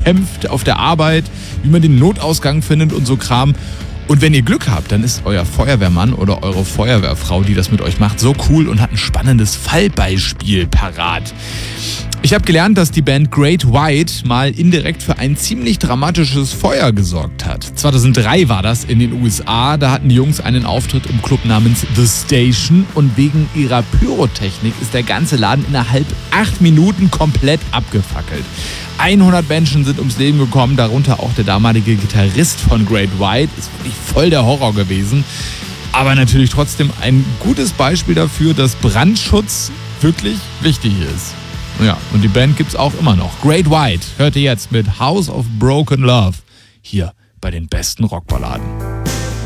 kämpft auf der Arbeit, wie man den Notausgang findet und so Kram. Und wenn ihr Glück habt, dann ist euer Feuerwehrmann oder eure Feuerwehrfrau, die das mit euch macht, so cool und hat ein spannendes Fallbeispiel parat. Ich habe gelernt, dass die Band Great White mal indirekt für ein ziemlich dramatisches Feuer gesorgt hat. 2003 war das in den USA. Da hatten die Jungs einen Auftritt im Club namens The Station und wegen ihrer Pyrotechnik ist der ganze Laden innerhalb 8 Minuten komplett abgefackelt. 100 Menschen sind ums Leben gekommen, darunter auch der damalige Gitarrist von Great White. Ist wirklich voll der Horror gewesen. Aber natürlich trotzdem ein gutes Beispiel dafür, dass Brandschutz wirklich wichtig ist. Ja, und die Band gibt's auch immer noch. Great White hört ihr jetzt mit House of Broken Love hier bei den besten Rockballaden.